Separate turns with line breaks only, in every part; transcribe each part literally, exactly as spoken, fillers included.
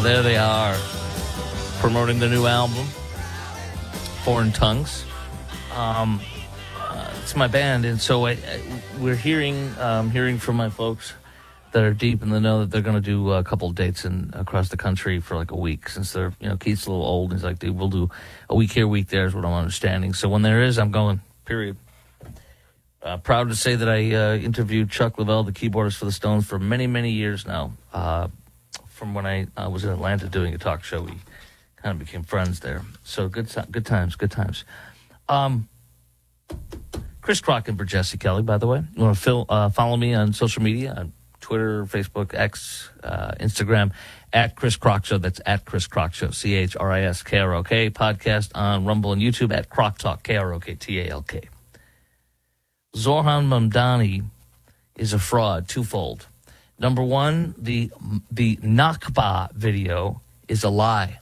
there they are, promoting the new album, Foreign Tongues. Um, uh, it's my band, and so I, I, we're hearing um, hearing from my folks that are deep in the know that they're going to do a couple of dates in across the country for like a week, since they're, you know, Keith's a little old. He's like, dude, we'll do a week here, a week there is what I'm understanding. So when there is, I'm going, period. Uh, proud to say that I uh, interviewed Chuck Leavell, the keyboardist for the Stones, for many, many years now. Uh, from when I uh, was in Atlanta doing a talk show, we kind of became friends there. So good, good times, good times. Um, Chris Crocken for Jesse Kelly, by the way. You want to fill, uh, follow me on social media, on Twitter, Facebook, X, uh, Instagram, at Chris Crock Show. That's at Chris Crock Show, C H R I S K R O K. Podcast on Rumble and YouTube at Crock Talk, K R O K T A L K. Zohran Mamdani is a fraud, twofold. Number one, the the Nakba video is a lie.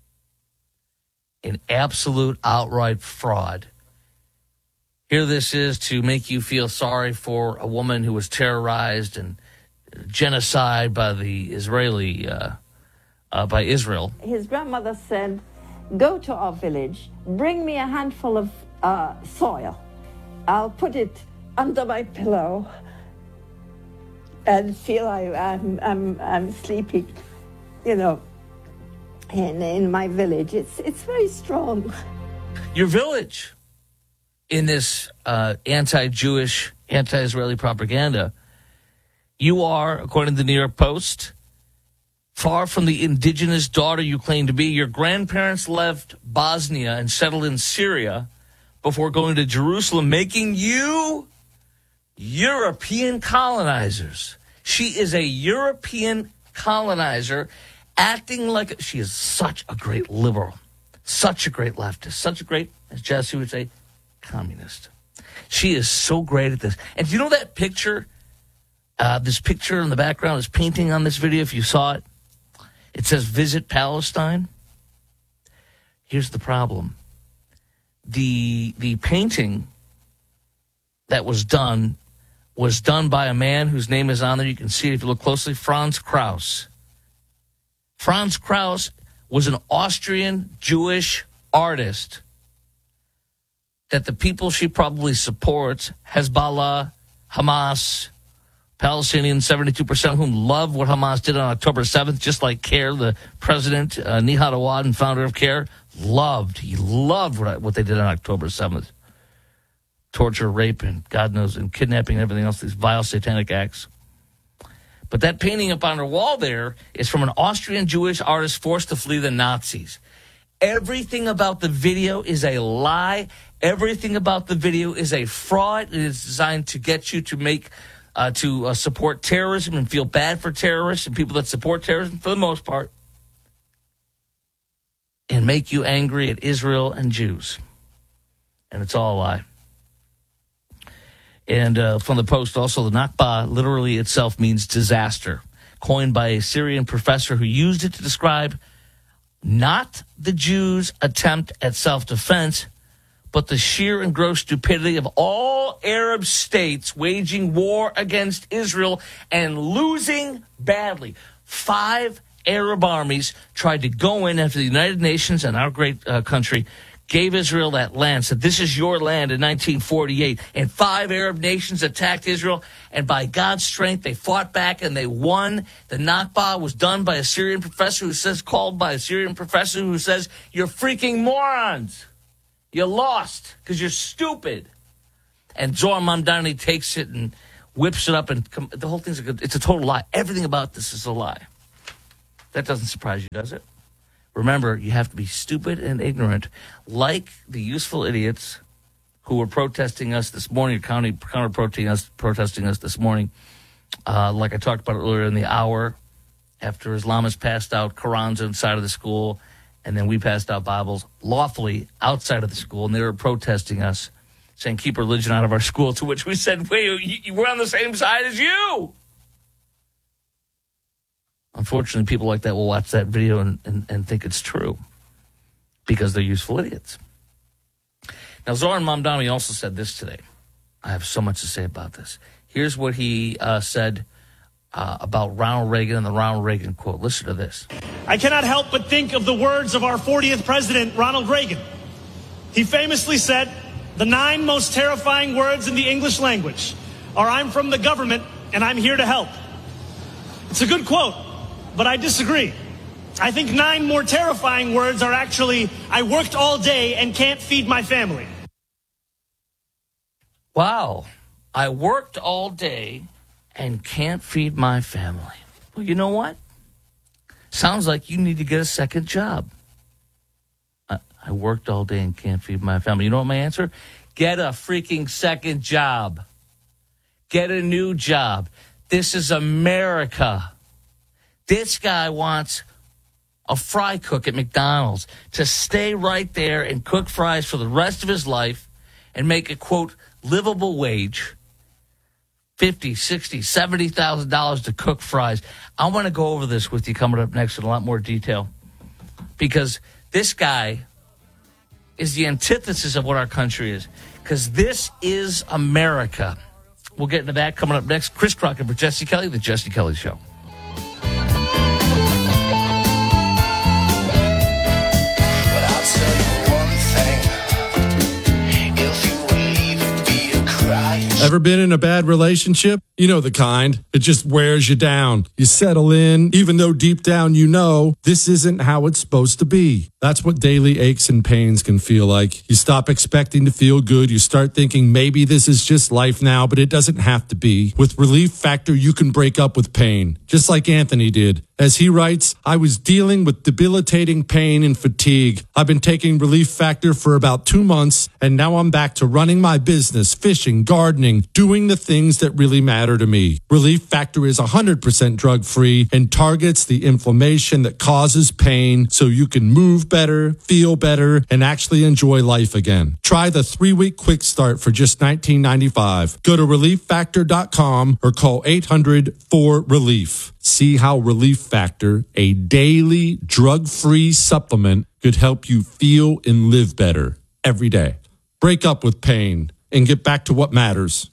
An absolute outright fraud. Here this is to make you feel sorry for a woman who was terrorized and genocide by the Israeli, uh, uh, by Israel.
His grandmother said, go to our village, bring me a handful of uh, soil. I'll put it under my pillow and feel I, I'm, I'm, I'm sleeping, you know, in, in my village. It's, it's very strong.
Your village, in this uh, anti-Jewish, anti-Israeli propaganda, you are, according to the New York Post, far from the indigenous daughter you claim to be. Your grandparents left Bosnia and settled in Syria before going to Jerusalem, making you European colonizers. She is a European colonizer acting like... She is such a great liberal, such a great leftist, such a great, as Jesse would say, communist. She is so great at this. And do you know that picture, uh, this picture in the background, this painting on this video, if you saw it, it says, Visit Palestine. Here's the problem. The the painting that was done was done by a man whose name is on there. You can see it if you look closely. Franz Krauss. Franz Krauss was an Austrian Jewish artist that the people she probably supports, Hezbollah, Hamas, Palestinians, seventy-two percent of whom love what Hamas did on October seventh, just like CARE, the president, uh, Nihad Awad, and founder of CARE, loved. He loved what, what they did on October seventh. Torture, rape, and God knows, and kidnapping and everything else, these vile satanic acts. But that painting up on her wall there is from an Austrian Jewish artist forced to flee the Nazis. Everything about the video is a lie. Everything about the video is a fraud. It is designed to get you to make... Uh, to uh, support terrorism and feel bad for terrorists and people that support terrorism for the most part, and make you angry at Israel and Jews. And it's all a lie. And uh, from the Post, also, the Nakba literally itself means disaster, coined by a Syrian professor who used it to describe not the Jews' attempt at self-defense, but the sheer and gross stupidity of all Arab states waging war against Israel and losing badly. Five Arab armies tried to go in after the United Nations and our great uh, country gave Israel that land, said this is your land in nineteen forty-eight, and five Arab nations attacked Israel, and by God's strength, they fought back and they won. The Nakba was done by a Syrian professor who says, called by a Syrian professor who says, you're freaking morons. You lost because you're stupid. And Zohran Mamdani takes it and whips it up, and com- the whole thing's a good, it's a total lie. Everything about this is a lie. That doesn't surprise you, does it? Remember, you have to be stupid and ignorant, like the useful idiots who were protesting us this morning, counter protesting us, protesting us this morning. Uh, like I talked about earlier in the hour, after Islamists passed out Qurans inside of the school. And then we passed out Bibles lawfully outside of the school, and they were protesting us, saying, keep religion out of our school, to which we said, wait, you, we're on the same side as you. Unfortunately, people like that will watch that video and, and, and think it's true because they're useful idiots. Now, Zohran Mamdani also said this today. I have so much to say about this. Here's what he uh, said uh, about Ronald Reagan and the Ronald Reagan quote. Listen to this.
I cannot help but think of the words of our fortieth president, Ronald Reagan. He famously said, "The nine most terrifying words in the English language are I'm from the government and I'm here to help." It's a good quote, but I disagree. I think nine more terrifying words are actually, I worked all day and can't feed my family.
Wow. I worked all day and can't feed my family. Well, you know what? Sounds like you need to get a second job. I, I worked all day and can't feed my family. You know what my answer? Get a freaking second job. Get a new job. This is America. This guy wants a fry cook at McDonald's to stay right there and cook fries for the rest of his life and make a, quote, livable wage, fifty thousand dollars, sixty thousand dollars, seventy thousand dollars to cook fries. I want to go over this with you coming up next in a lot more detail because this guy is the antithesis of what our country is because this is America. We'll get into that coming up next. Chris Crockett for Jesse Kelly, The Jesse Kelly Show.
Ever been in a bad relationship? You know the kind. It just wears you down. You settle in, even though deep down you know this isn't how it's supposed to be. That's what daily aches and pains can feel like. You stop expecting to feel good. You start thinking maybe this is just life now, but it doesn't have to be. With Relief Factor, you can break up with pain, just like Anthony did. As he writes, I was dealing with debilitating pain and fatigue. I've been taking Relief Factor for about two months, and now I'm back to running my business, fishing, gardening, doing the things that really matter to me. Relief Factor is one hundred percent drug-free and targets the inflammation that causes pain so you can move better, feel better, and actually enjoy life again. Try the three-week quick start for just nineteen ninety-five dollars. Go to relief factor dot com or call eight hundred four relief. See how Relief Factor, a daily drug-free supplement, could help you feel and live better every day. Break up with pain and get back to what matters.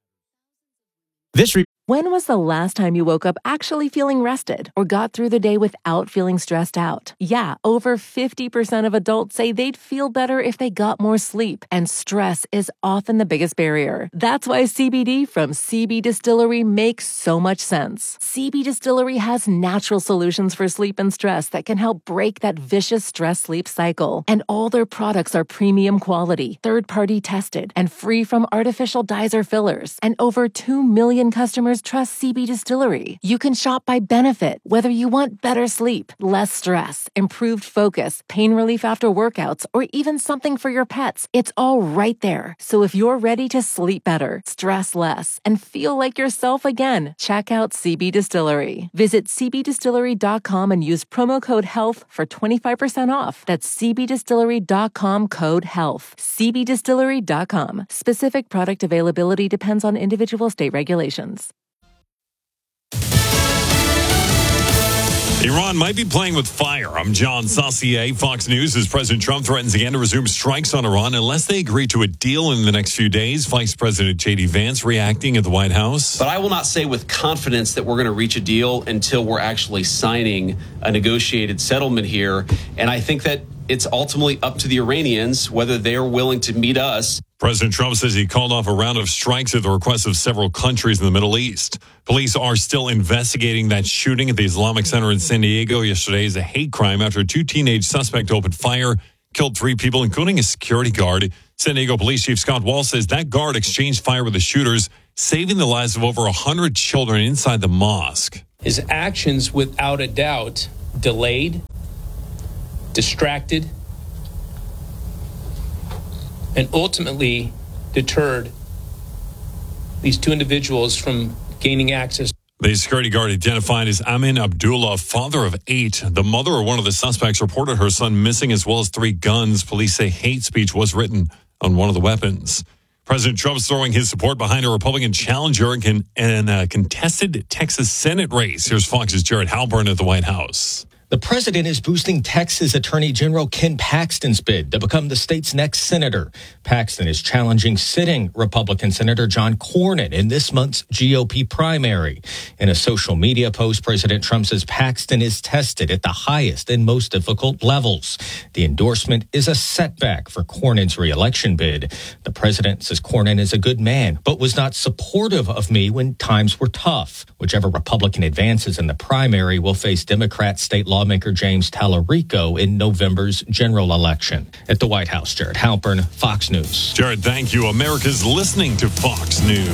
This re-
When was the last time you woke up actually feeling rested or got through the day without feeling stressed out? Yeah, over fifty percent of adults say they'd feel better if they got more sleep, and stress is often the biggest barrier. That's why C B D from C B Distillery makes so much sense. C B Distillery has natural solutions for sleep and stress that can help break that vicious stress-sleep cycle. And all their products are premium quality, third-party tested, and free from artificial dyes or fillers. And over two million customers trust C B Distillery. You can shop by benefit, whether you want better sleep, less stress, improved focus, pain relief after workouts, or even something for your pets. It's all right there. So if you're ready to sleep better, stress less, and feel like yourself again, check out C B Distillery. Visit c b distillery dot com and use promo code HEALTH for twenty-five percent off. That's c b distillery dot com code HEALTH. c b distillery dot com. Specific product availability depends on individual state regulations.
Iran might be playing with fire. I'm John Saucier, Fox News. As President Trump threatens again to resume strikes on Iran unless they agree to a deal in the next few days. Vice President J D Vance reacting at the White House.
But I will not say with confidence that we're going to reach a deal until we're actually signing a negotiated settlement here. And I think that it's ultimately up to the Iranians whether they're willing to meet us.
President Trump says he called off a round of strikes at the request of several countries in the Middle East. Police are still investigating that shooting at the Islamic Center in San Diego yesterday as a hate crime after two teenage suspects opened fire, killed three people, including a security guard. San Diego Police Chief Scott Wall says that guard exchanged fire with the shooters, saving the lives of over one hundred children inside the mosque.
His actions, without a doubt, delayed, distracted, and ultimately deterred these two individuals from gaining access.
The security guard identified as Amin Abdullah, father of eight. The mother of one of the suspects reported her son missing as well as three guns. Police say hate speech was written on one of the weapons. President Trump's throwing his support behind a Republican challenger in a contested Texas Senate race. Here's Fox's Jared Halpern at the White House.
The president is boosting Texas Attorney General Ken Paxton's bid to become the state's next senator. Paxton is challenging sitting Republican Senator John Cornyn in this month's G O P primary. In a social media post, President Trump says Paxton is tested at the highest and most difficult levels. The endorsement is a setback for Cornyn's reelection bid. The president says Cornyn is a good man, but was not supportive of me when times were tough. Whichever Republican advances in the primary will face Democrat state lawmaker James Tallarico in November's general election. At the White House, Jared Halpern, Fox News.
Jared, thank you. America's listening to Fox News.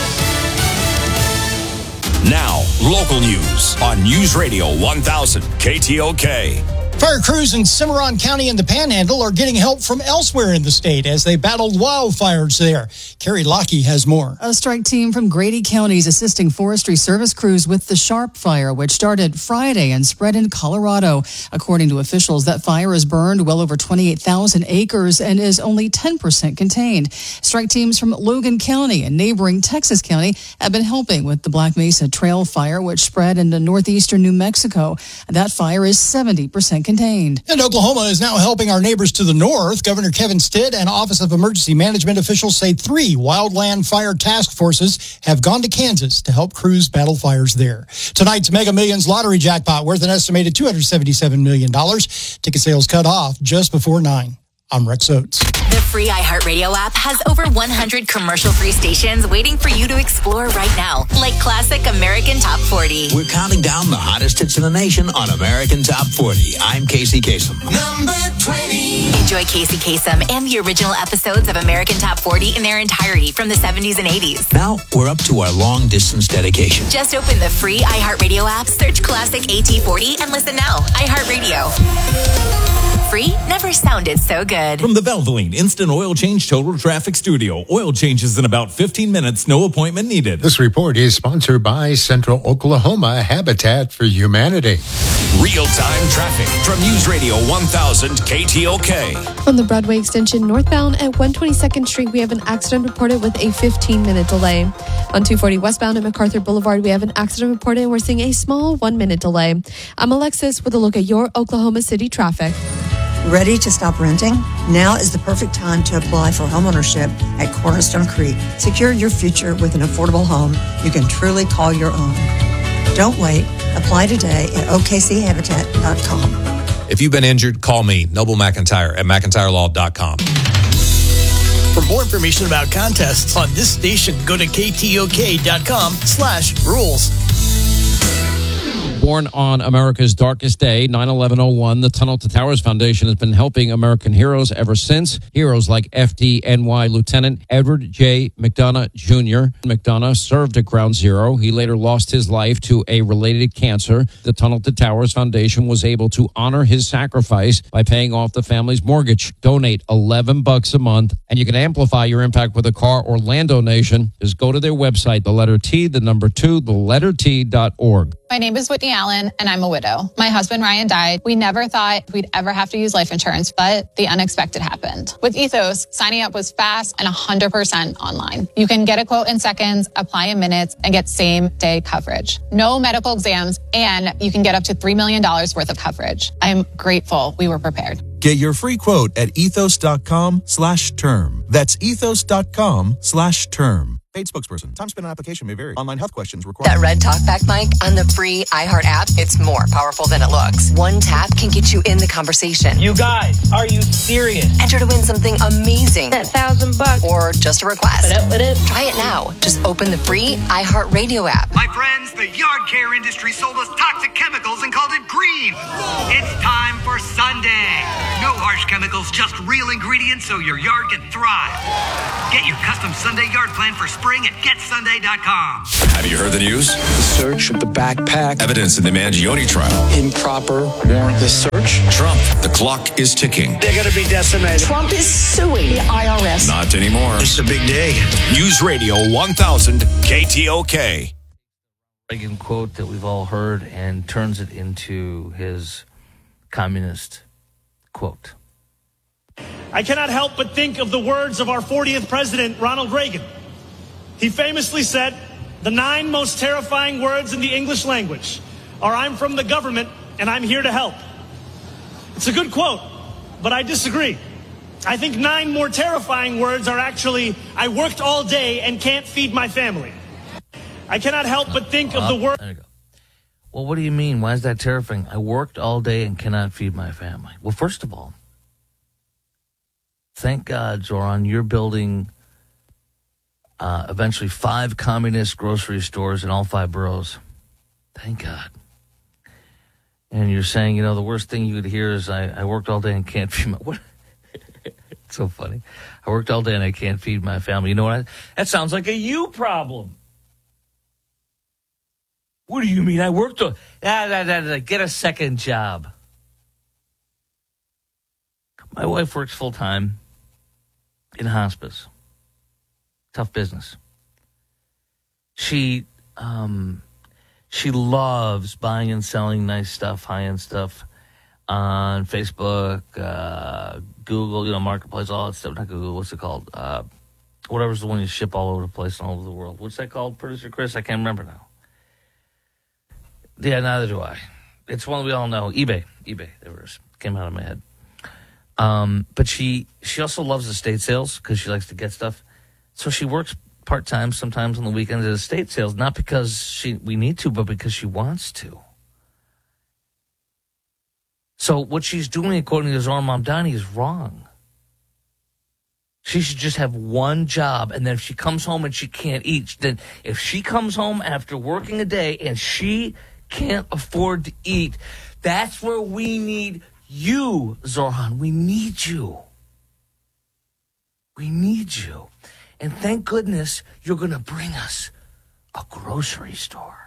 Now, local news on News Radio one thousand K T O K.
Fire crews in Cimarron County and the Panhandle are getting help from elsewhere in the state as they battled wildfires there. Carrie Lockey has more.
A strike team from Grady County is assisting Forestry Service crews with the Sharp Fire, which started Friday and spread in Colorado. According to officials, that fire has burned well over twenty-eight thousand acres and is only ten percent contained. Strike teams from Logan County and neighboring Texas County have been helping with the Black Mesa Trail Fire, which spread into northeastern New Mexico. That fire is seventy percent contained.
And Oklahoma is now helping our neighbors to the north. Governor Kevin Stitt and Office of Emergency Management officials say three wildland fire task forces have gone to Kansas to help crews battle fires there. Tonight's Mega Millions lottery jackpot worth an estimated two hundred seventy-seven million dollars. Ticket sales cut off just before nine. I'm Rex Oates.
The free iHeartRadio app has over one hundred commercial-free stations waiting for you to explore right now, like Classic American Top forty.
We're counting down the hottest hits in the nation on American Top forty. I'm Casey Kasem.
Number twenty. Enjoy Casey Kasem and the original episodes of American Top forty in their entirety from the seventies and eighties.
Now we're up to our long-distance dedication.
Just open the free iHeartRadio app, search Classic A T forty, and listen now. iHeartRadio. Free never sounded so good.
From the Valvoline Instant Oil Change Total Traffic Studio. Oil changes in about fifteen minutes, no appointment needed.
This report is sponsored by Central Oklahoma Habitat for Humanity.
Real-time traffic from News Radio one thousand K T O K.
On the Broadway extension northbound at one twenty-second Street, we have an accident reported with a fifteen-minute delay. On two forty westbound at MacArthur Boulevard, we have an accident reported and we're seeing a small one-minute delay. I'm Alexis with a look at your Oklahoma City traffic.
Ready to stop renting? Now is the perfect time to apply for homeownership at Cornerstone Creek. Secure your future with an affordable home you can truly call your own. Don't wait. Apply today at O K C habitat dot com.
If you've been injured, call me, Noble McIntyre at McIntyre Law dot com.
For more information about contests on this station, go to K T O K dot com slash rules.
Born on America's darkest day, nine eleven oh one, the Tunnel to Towers Foundation has been helping American heroes ever since. Heroes like F D N Y Lieutenant Edward J. McDonough Junior McDonough served at Ground Zero. He later lost his life to a related cancer. The Tunnel to Towers Foundation was able to honor his sacrifice by paying off the family's mortgage. Donate eleven bucks a month, and you can amplify your impact with a car or land donation. Just go to their website, the letter T, the number two, the letter T dot org.
My name is Whitney Allen, and I'm a widow. My husband, Ryan, died. We never thought we'd ever have to use life insurance, but the unexpected happened. With Ethos, signing up was fast and one hundred percent online. You can get a quote in seconds, apply in minutes, and get same-day coverage. No medical exams, and you can get up to three million dollars worth of coverage. I'm grateful we were prepared.
Get your free quote at ethos.com slash term. That's ethos.com slash term. Paid spokesperson. Time spent on application may vary. Online health questions required.
That red talkback mic on the free iHeart app, it's more powerful than it looks. One tap can get you in the conversation.
You guys, are you serious?
Enter to win something amazing.
That thousand bucks.
Or just a request.
What up, what up?
Try it now. Just open the free iHeart Radio app.
My friends, the yard care industry sold us toxic chemicals and called it green. It's time for Sunday. No harsh chemicals, just real ingredients so your yard can thrive. Get your custom Sunday yard plan for spring at get sunday dot com.
Have you heard the news?
The search of the backpack.
Evidence in the Mangione trial.
Improper warrantless search.
Trump, the clock is ticking.
They're going to be decimated.
Trump is suing the I R S.
Not anymore.
It's a big day.
News Radio one thousand K T O K.
Reagan quote that we've all heard and turns it into his communist quote.
I cannot help but think of the words of our fortieth president, Ronald Reagan. He famously said, the nine most terrifying words in the English language are I'm from the government and I'm here to help. It's a good quote, but I disagree. I think nine more terrifying words are actually, I worked all day and can't feed my family. I cannot help but think of the word.
There you go. Well, what do you mean? Why is that terrifying? I worked all day and cannot feed my family. Well, first of all, thank God, Zoran, you're building uh, eventually five communist grocery stores in all five boroughs. Thank God. And you're saying, you know, the worst thing you could hear is, I, I worked all day and can't feed my... What? It's so funny. I worked all day and I can't feed my family. You know what? That sounds like a you problem. What do you mean? I worked all... Ah, ah, ah, ah, get a second job. My wife works full-time in hospice. Tough business. She, um, she loves buying and selling nice stuff, high-end stuff on Facebook, uh, Google, you know, Marketplace, all that stuff. Not Google, what's it called? Uh, whatever's the one you ship all over the place and all over the world. What's that called, Producer Chris? I can't remember now. Yeah, neither do I. It's one we all know. eBay. eBay. There it is. Came out of my head. Um, but she she also loves estate sales because she likes to get stuff. So she works part-time sometimes on the weekends at estate sales, not because she we need to, but because she wants to. So what she's doing, according to Zoran Mamdani, is wrong. She should just have one job, and then if she comes home and she can't eat, then if she comes home after working a day and she can't afford to eat, that's where we need you, Zoran. We need you. We need you. And thank goodness you're going to bring us a grocery store.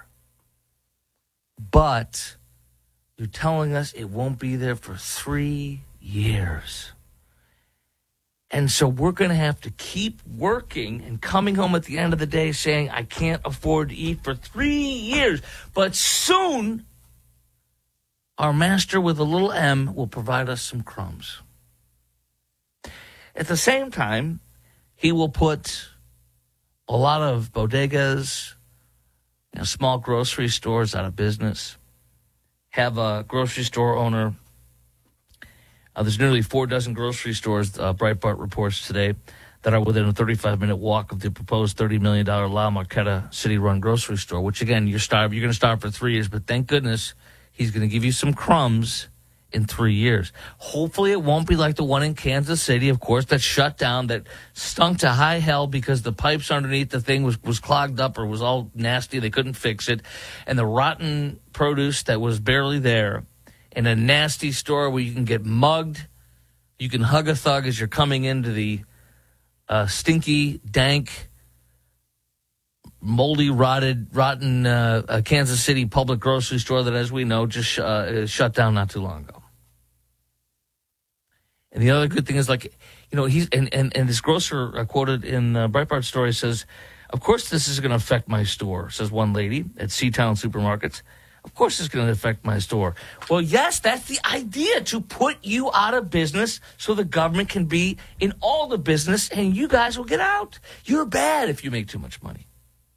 But you're telling us it won't be there for three years. And so we're going to have to keep working and coming home at the end of the day saying, I can't afford to eat for three years. But soon, our master with a little M will provide us some crumbs. At the same time, he will put a lot of bodegas, you know, small grocery stores out of business. Have a grocery store owner. Uh, there's nearly four dozen grocery stores, uh, Breitbart reports today, that are within a thirty-five minute walk of the proposed thirty million dollars La Marqueta city-run grocery store, which, again, you're, starve, you're going to starve for three years, but thank goodness he's going to give you some crumbs in three years. Hopefully it won't be like the one in Kansas City, of course, that shut down, that stunk to high hell because the pipes underneath the thing was, was clogged up or was all nasty. They couldn't fix it. And the rotten produce that was barely there in a nasty store where you can get mugged. You can hug a thug as you're coming into the uh, stinky, dank, moldy, rotted, rotten uh, uh, Kansas City public grocery store that, as we know, just sh- uh, shut down not too long ago. And the other good thing is, like, you know, he's and, and, and this grocer uh, quoted in uh, Breitbart story says, of course this is going to affect my store, says one lady at Seatown Supermarkets. Of course it's going to affect my store. Well, yes, that's the idea, to put you out of business so the government can be in all the business and you guys will get out. You're bad if you make too much money.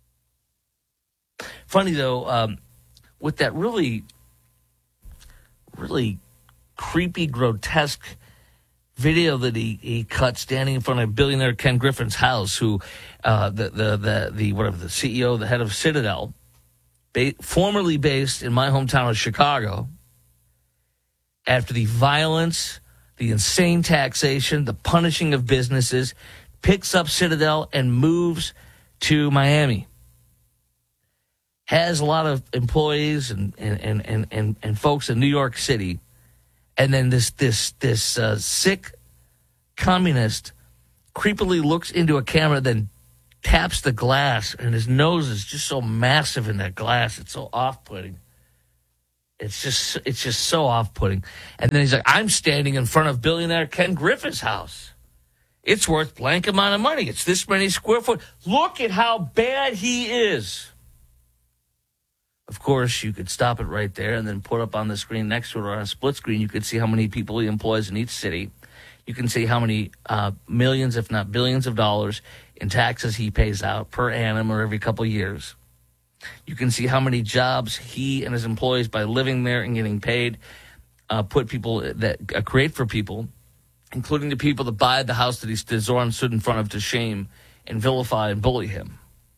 Funny, though, um, with that really, really creepy, grotesque video that he, he cut standing in front of billionaire Ken Griffin's house, who uh, the, the, the, the, whatever, the C E O, the head of Citadel, ba- formerly based in my hometown of Chicago, after the violence, the insane taxation, the punishing of businesses, picks up Citadel and moves to Miami. Has a lot of employees and and, and, and, and, and folks in New York City. And then this this this uh, sick communist creepily looks into a camera, then taps the glass, and his nose is just so massive in that glass. It's so off-putting. It's just it's just so off-putting. And then he's like, I'm standing in front of billionaire Ken Griffin's house. It's worth blank amount of money. It's this many square foot. Look at how bad he is. Of course, you could stop it right there and then put up on the screen next to it, or on a split screen, you could see how many people he employs in each city. You can see how many uh, millions, if not billions of dollars in taxes he pays out per annum or every couple of years. You can see how many jobs he and his employees, by living there and getting paid, uh, put people that uh, create for people, including the people that buy the house that, he, that Zoran stood in front of to shame and vilify and bully him.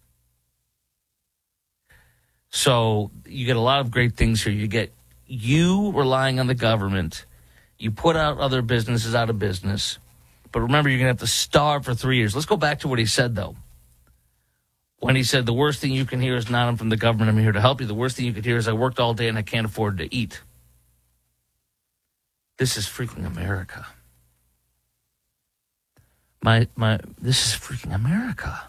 So you get a lot of great things here. You get you relying on the government. You put out other businesses out of business. But remember, you're going to have to starve for three years. Let's go back to what he said, though. When he said, the worst thing you can hear is not I'm from the government, I'm here to help you. The worst thing you could hear is I worked all day and I can't afford to eat. This is freaking America. My my, this is freaking America.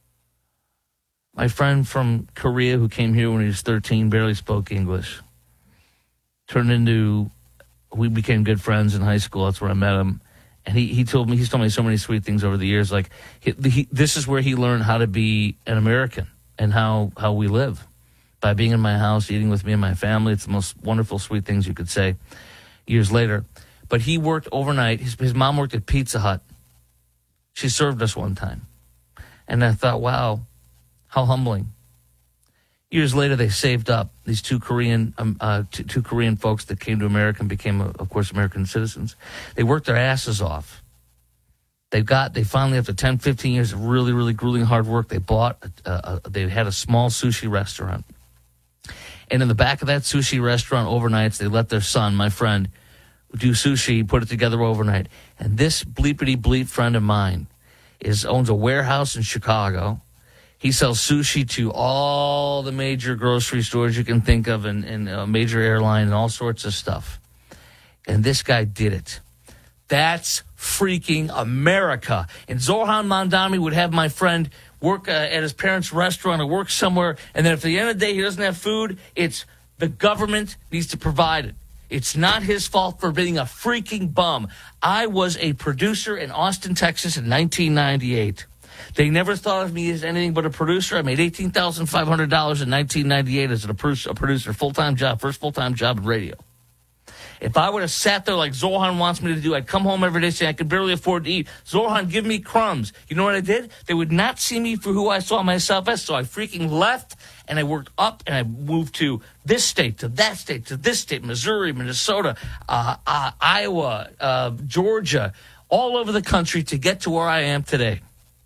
My friend from Korea who came here when he was thirteen, barely spoke English. Turned into, we became good friends in high school. That's where I met him. And he, he told me, he's told me so many sweet things over the years. Like, he, he, this is where he learned how to be an American and how, how we live. By being in my house, eating with me and my family. It's the most wonderful, sweet things you could say years later. But he worked overnight. His, his mom worked at Pizza Hut. She served us one time. And I thought, wow, how humbling. Years later, they saved up these two Korean um, uh, two, two Korean folks that came to America and became, uh, of course, American citizens. They worked their asses off. They got, they finally, after ten, fifteen years of really, really grueling hard work, they bought, a, a, a, they had a small sushi restaurant. And in the back of that sushi restaurant overnights, they let their son, my friend, do sushi, put it together overnight. And this bleepity bleep friend of mine is owns a warehouse in Chicago. He sells sushi to all the major grocery stores you can think of, and, and a major airline and all sorts of stuff. And this guy did it. That's freaking America. And Zoran Mandami would have my friend work uh, at his parents' restaurant or work somewhere, and then if at the end of the day he doesn't have food, it's the government needs to provide it. It's not his fault for being a freaking bum. I was a producer in Austin, Texas in nineteen ninety-eight. They never thought of me as anything but a producer. I made eighteen thousand five hundred dollars in nineteen ninety-eight as a producer, a producer, full-time job, first full-time job in radio. If I would have sat there like Zohan wants me to do, I'd come home every day saying I could barely afford to eat. Zohan, give me crumbs. You know what I did? They would not see me for who I saw myself as, so I freaking left, and I worked up, and I moved to this state, to that state, to this state, Missouri, Minnesota, uh, uh, Iowa, uh, Georgia, all over the country to get to where I am today.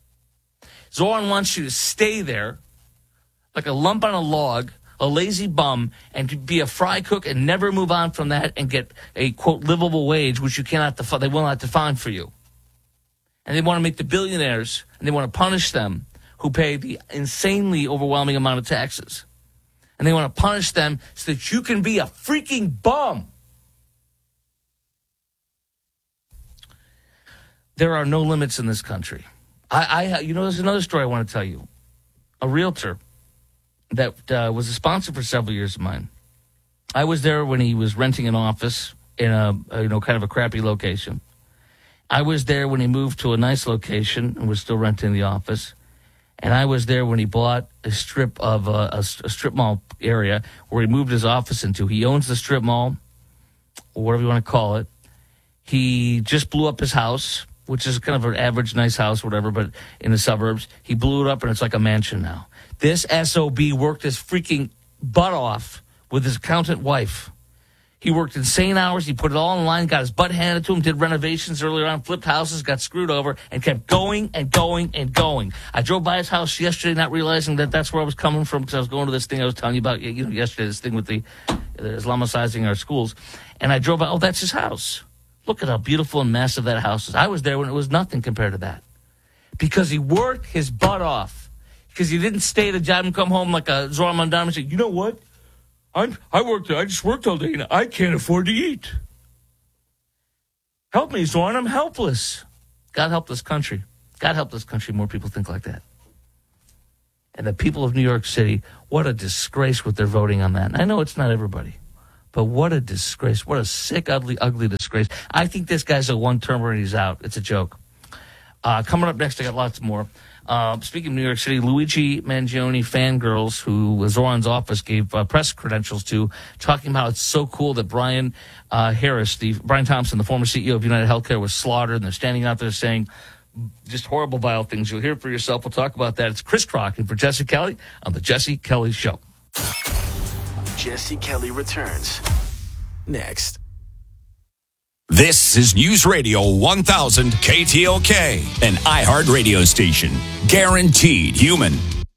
Zoran wants you to stay there like a lump on a log, a lazy bum, and to be a fry cook and never move on from that and get a, quote, livable wage, which you cannot defi- they will not define for you. And they want to make the billionaires, and they want to punish them who pay the insanely overwhelming amount of taxes. And they want to punish them so that you can be a freaking bum. There are no limits in this country. I, I, you know, there's another story I want to tell you. A realtor that uh, was a sponsor for several years of mine. I was there when he was renting an office in a, a, you know, kind of a crappy location. I was there when he moved to a nice location and was still renting the office. And I was there when he bought a strip of uh, a, a strip mall area where he moved his office into. He owns the strip mall, or whatever you want to call it. He just blew up his house, which is kind of an average, nice house, whatever, but in the suburbs. He blew it up, and it's like a mansion now. This S O B worked his freaking butt off with his accountant wife. He worked insane hours. He put it all online, got his butt handed to him, did renovations earlier on, flipped houses, got screwed over, and kept going and going and going. I drove by his house yesterday, not realizing that that's where I was coming from, because I was going to this thing I was telling you about, you know, yesterday, this thing with the, the Islamicizing our schools. And I drove by, oh, that's his house. Look at how beautiful and massive that house is. I was there when it was nothing compared to that. Because he worked his butt off. Because he didn't stay at a job and come home like a Zoran Mandami and say, you know what? I'm, I worked. I just worked all day and I can't afford to eat. Help me, Zoran. I'm helpless. God help this country. God help this country. More people think like that. And the people of New York City, what a disgrace with their voting on that. And I know it's not everybody. But what a disgrace. What a sick, ugly, ugly disgrace. I think this guy's a one-termer and he's out. It's a joke. Uh, coming up next, I got lots more. Uh, speaking of New York City, Luigi Mangione fangirls, who Zoran's office gave uh, press credentials to, talking about it's so cool that Brian uh, Harris, the Brian Thompson, the former C E O of United Healthcare, was slaughtered, and they're standing out there saying, just horrible, vile things. You'll hear it for yourself. We'll talk about that. It's Chris Crock and for Jesse Kelly on the Jesse Kelly Show.
Jesse Kelly returns next.
This is News Radio one thousand K T O K, an iHeart radio station. Guaranteed human.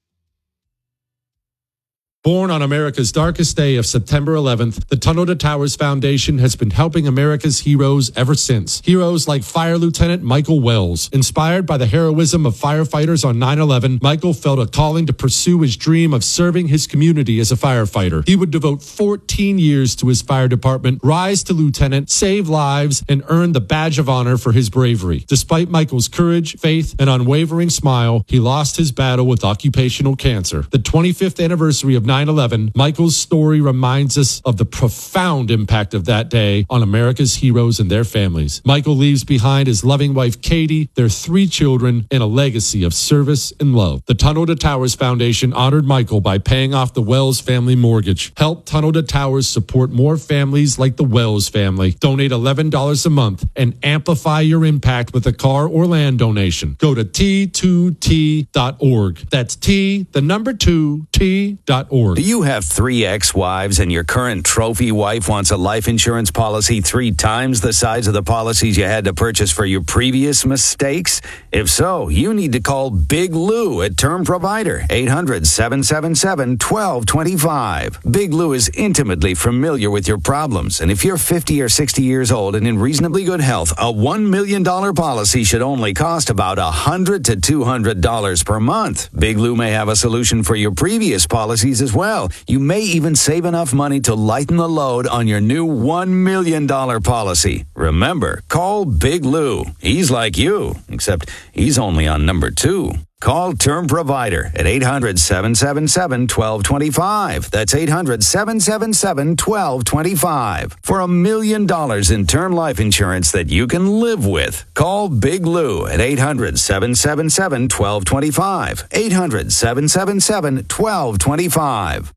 Born on America's darkest day of September eleventh, the Tunnel to Towers Foundation has been helping America's heroes ever since. Heroes like Fire Lieutenant Michael Wells. Inspired by the heroism of firefighters on nine eleven, Michael felt a calling to pursue his dream of serving his community as a firefighter. He would devote fourteen years to his fire department, rise to lieutenant, save lives, and earn the badge of honor for his bravery. Despite Michael's courage, faith, and unwavering smile, he lost his battle with occupational cancer. The twenty-fifth anniversary of nine eleven, Michael's story reminds us of the profound impact of that day on America's heroes and their families. Michael leaves behind his loving wife, Katie, their three children, and a legacy of service and love. The Tunnel to Towers Foundation honored Michael by paying off the Wells family mortgage. Help Tunnel to Towers support more families like the Wells family. Donate eleven dollars a month and amplify your impact with a car or land donation. Go to T two T dot org. That's T, the number two, T dot org.
Do you have three ex-wives and your current trophy wife wants a life insurance policy three times the size of the policies you had to purchase for your previous mistakes? If so, you need to call Big Lou at Term Provider, eight hundred, seven seven seven, one two two five. Big Lou is intimately familiar with your problems, and if you're fifty or sixty years old and in reasonably good health, a one million dollars policy should only cost about one hundred to two hundred dollars per month. Big Lou may have a solution for your previous policies as well. You may even save enough money to lighten the load on your new one million dollars policy. Remember, call Big Lou. He's like you, except he's only on number two. Call Term Provider at eight hundred, seven seven seven, one two two five. That's eight hundred, seven seven seven, one two two five. For a million dollars in term life insurance that you can live with. Call Big Lou at eight hundred, seven seven seven, one two two five. eight hundred, seven seven seven, one two two five.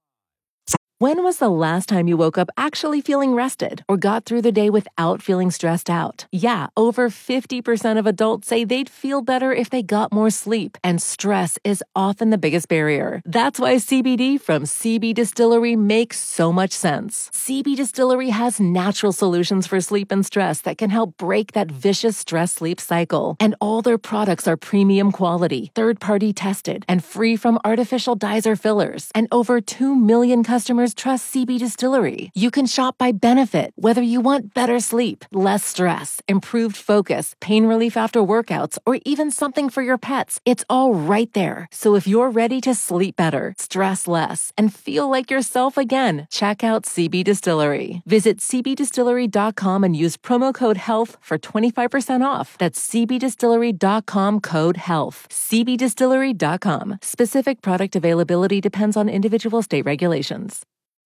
When was the last time you woke up actually feeling rested or got through the day without feeling stressed out? Yeah, over fifty percent of adults say they'd feel better if they got more sleep, and stress is often the biggest barrier. That's why C B D from C B Distillery makes so much sense. C B Distillery has natural solutions for sleep and stress that can help break that vicious stress-sleep cycle. And all their products are premium quality, third-party tested, and free from artificial dyes or fillers. And over two million customers trust C B Distillery. You can shop by benefit, whether you want better sleep, less stress, improved focus, pain relief after workouts, or even something for your pets. It's all right there. So if you're ready to sleep better, stress less, and feel like yourself again, check out C B Distillery. Visit C B distillery dot com and use promo code HEALTH for twenty-five percent off. That's C B distillery dot com code HEALTH. C B distillery dot com. Specific product availability depends on individual state regulations.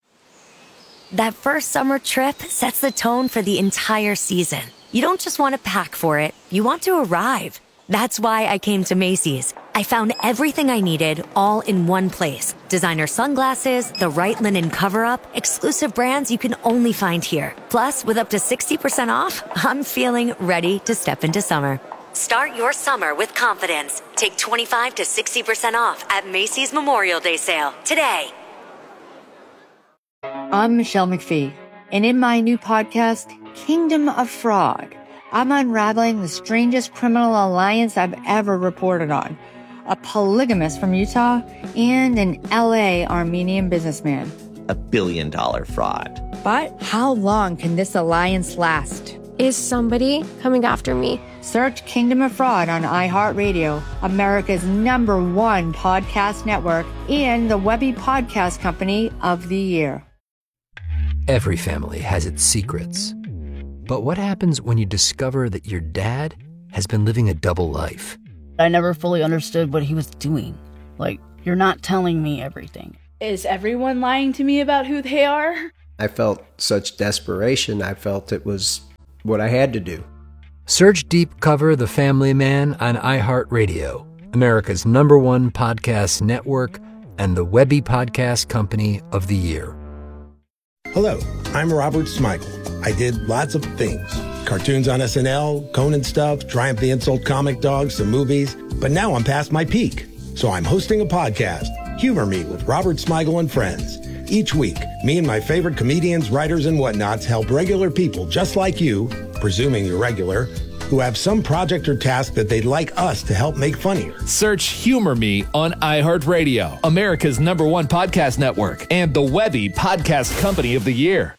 That first summer trip sets the tone for the entire season. You don't just want to pack for it, you want to arrive. That's why I came to Macy's. I found everything I needed all in one place. Designer sunglasses, the right linen cover-up, exclusive brands you can only find here. Plus, with up to sixty percent off, I'm feeling ready to step into summer. Start your summer with confidence. Take twenty-five to sixty percent off at Macy's Memorial Day sale today.
I'm Michelle McPhee, and in my new podcast, Kingdom of Fraud, I'm unraveling the strangest criminal alliance I've ever reported on. A polygamist from Utah and an L A Armenian businessman.
A billion dollar fraud.
But how long can this alliance last?
Is somebody coming after me?
Search Kingdom of Fraud on iHeartRadio, America's number one podcast network, and the Webby Podcast Company of the Year.
Every family has its secrets. But what happens when you discover that your dad has been living a double life?
I never fully understood what he was doing. Like, you're not telling me everything.
Is everyone lying to me about who they are?
I felt such desperation. I felt it was what I had to do.
Search Deep Cover The Family Man on iHeartRadio, America's number one podcast network, and the Webby Podcast Company of the Year.
Hello, I'm Robert Smigel. I did lots of things.
cartoons on S N L, Conan stuff, Triumph the Insult comic dog, some movies. But now I'm past my peak. So I'm hosting a podcast, Humor Me with Robert Smigel and friends. Each week, me and my favorite comedians, writers, and whatnots help regular people just like you, presuming you're regular, who have some project or task that they'd like us to help make funnier.
Search Humor Me on iHeartRadio, America's number one podcast network, and the Webby Podcast Company of the Year.